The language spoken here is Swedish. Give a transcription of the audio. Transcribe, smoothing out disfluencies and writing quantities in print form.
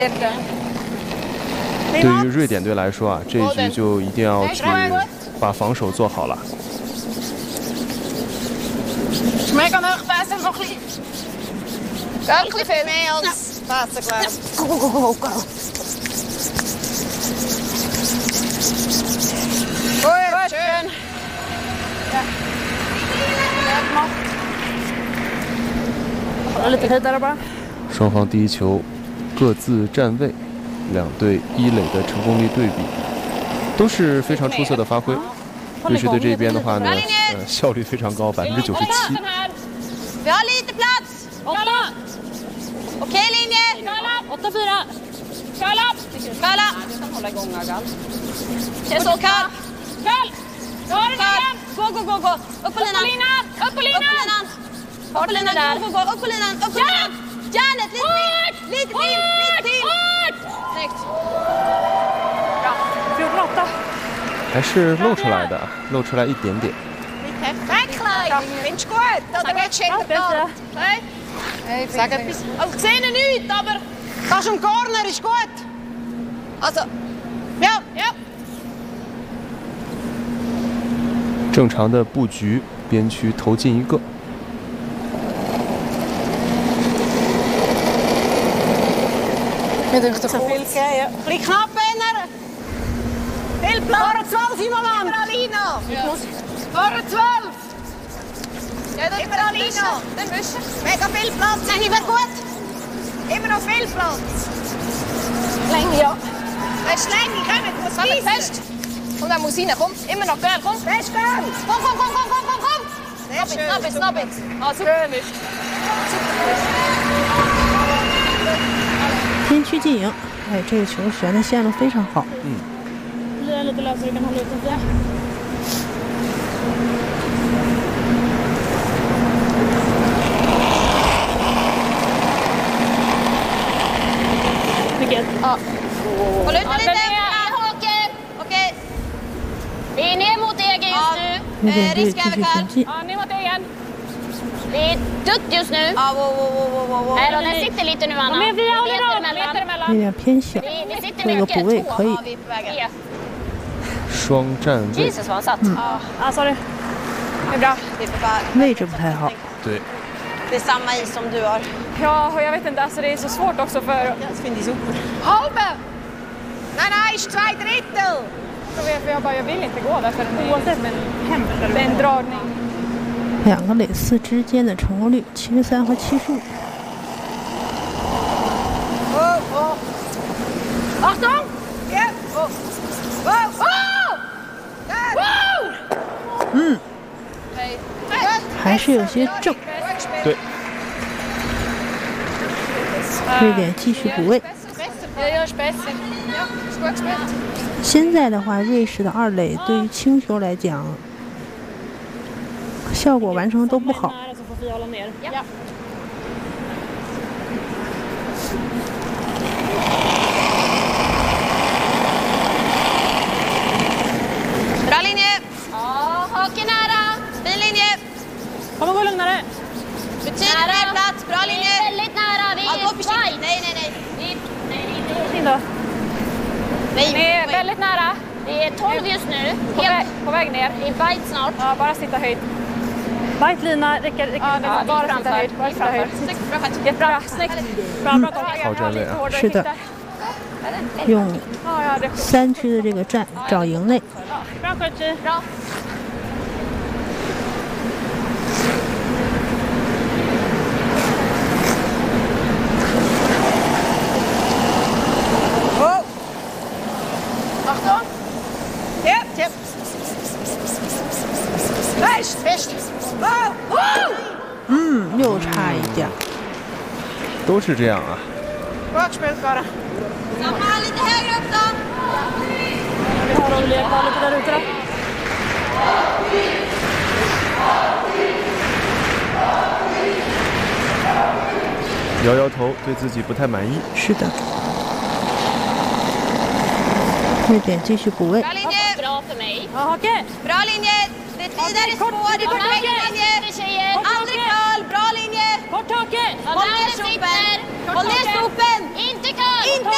对于瑞典队来说啊，这一局就一定要去把防守做好了。双方第一球各自站位，两队一垒的成功率对比都是非常出色的发挥。瑞士队这边的话呢，效率非常高，97%。 Okej linje! 8-4! Skala! Känns så kall! Kall! Du har den igen! Gå! Upp på linan! Upp på linan! Upp på linan där! Gå! Upp på linan! Järnet! Lite till! Snyggt! Bra! 14-8. 还是露出来的，露出来一点点。 Vindt goed! Dat er echt shit op. Zeg het. Ik zie het niet, maar dat is een corner, is goed. Also, ja. 正常的布局，边区投进一个。 Bli knap binnen. Veel plaats. 12 iemand aan. Voor 12. Ja, dat immer Alina. Den müssen. Mega viel Platz. Nein, ich gut. Immer noch viel Platz. Länge, ja. Das ist Länge, komm, du musst gehen. Fest. Komm, dann muss rein, komm. Immer noch, Girl, komm. Fest, Girl. Komm. Snab it. Ah, super. 边区进营，哎，这个球旋的线路非常好。 Lite lösare, du kan hålla ut lite. Ja. Håll ut lite. Håke. Okej. Vi är ner mot egen just nu. Risk över Karl. Ja, ner mot egen. Vi är dutt just nu. Wow. Nej då, den sitter lite nu, Anna. Men vi håller meter emellan. 有点偏小，这个补位可以。 双站位。 Jesus, vad han satt. Ja, sorry. Det är bra. Det är bara... 位置不太好。 对。 Det är samma is som du har. Ja, och jag vet inte, alltså det är så svårt också för... Jag finner så. Halve! Nej, 2/3. Jag vill inte gå där för det är en dragning. 两个垒四之间的成功率73和75。 Achtung! Ja. Wow! 还是有些正。 对。 瑞典继续补位。现在的话，瑞士的二垒对于轻球来讲，效果完成都不好。 Bra linje! Ja, haken nära. Fin linje. Kom och gå lugnare. Betydligt mer plats. Bra linje. Väldigt nära. Vi är fight. Nej. In då. Nej. Väldigt nära. Vi är 12 just nu. På väg ner. I bite snart. Ja, bara sitta höjd. Bite-lina räcker. Ja, bara sitta höjd. Snyggt. Bra fett. Jättebra. Snyggt. Bra. 好站位啊！ 是的，用3支的这个站找营内。 Bra coach. Bra. Achtung! Yep. Fest. Wow! 又差一点。 都是这样啊。 Bra spelat bara. Samma lite högre upp då. Vi har Olivia kvar lite där ute då. 摇摇头，对自己不太满意。 是的。瑞典继续补位。 Bra linje. Bra för mig. Ja, Hake. Bra linje. Det är vidare spår. Det är kort linje. Andra Karl. Bra linje. Kort Hake. Håll ner sopen. Inte Karl.